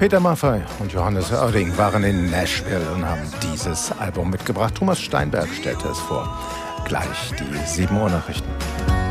Peter Maffay und Johannes Oerding waren in Nashville und haben dieses Album mitgebracht. Thomas Steinberg stellte es vor. Gleich die 7 Uhr Nachrichten.